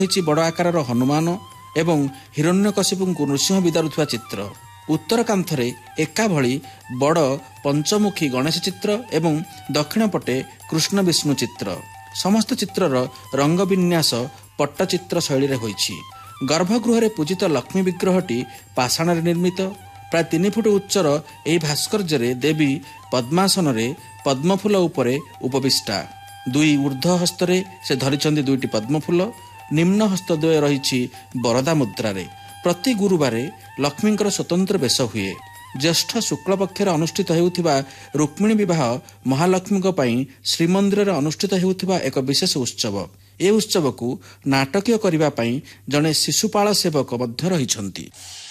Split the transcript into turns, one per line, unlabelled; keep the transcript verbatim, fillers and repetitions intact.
ବଡ଼ ଆକାରର ହନୁମାନ ଏବଂ ହିରଣ୍ୟକଶିପୁଙ୍କୁ ନୃସିଂହ ବିଦାରୁଥିବା ଚିତ୍ର। ଉତ୍ତର କାନ୍ଥରେ ଏକା ଭଳି ବଡ଼ ପଞ୍ଚମୁଖୀ ଗଣେଶ ଚିତ୍ର ଏବଂ ଦକ୍ଷିଣ ପଟେ କୃଷ୍ଣ ବିଷ୍ଣୁ ଚିତ୍ର। ସମସ୍ତ ଚିତ୍ରର ରଙ୍ଗ ବିନ୍ୟାସ ପଟ୍ଟଚିତ୍ର ଶୈଳୀରେ ହୋଇଛି। ଗର୍ଭଗୃହରେ ପୂଜିତ ଲକ୍ଷ୍ମୀ ବିଗ୍ରହଟି ପାଷାଣରେ ନିର୍ମିତ। ପ୍ରାୟ ତିନି ଫୁଟ ଉଚ୍ଚର ଏହି ଭାସ୍କର୍ଯ୍ୟରେ ଦେବୀ ପଦ୍ମାସନରେ ପଦ୍ମଫୁଲ ଉପରେ ଉପବିଷ୍ଟା। ଦୁଇ ଉର୍ଦ୍ଧ୍ୱ ହସ୍ତରେ ସେ ଧରିଛନ୍ତି ଦୁଇଟି ପଦ୍ମଫୁଲ। ନିମ୍ନ ହସ୍ତଦ୍ୱୟ ରହିଛି ବରଦା ମୁଦ୍ରାରେ। ପ୍ରତି ଗୁରୁବାରେ ଲକ୍ଷ୍ମୀଙ୍କର ସ୍ୱତନ୍ତ୍ର ବେଶ ହୁଏ। ଜ୍ୟେଷ୍ଠ ଶୁକ୍ଳ ପକ୍ଷରେ ଅନୁଷ୍ଠିତ ହେଉଥିବା ରୁକ୍ମିଣୀ ବିବାହ ମହାଲକ୍ଷ୍ମୀଙ୍କ ପାଇଁ ଶ୍ରୀମନ୍ଦିରରେ ଅନୁଷ୍ଠିତ ହେଉଥିବା ଏକ ବିଶେଷ ଉତ୍ସବ। ଏ ଉତ୍ସବକୁ ନାଟକୀୟ କରିବା ପାଇଁ ଜଣେ ଶିଶୁପାଳ ସେବକ ମଧ୍ୟ ରହିଛନ୍ତି।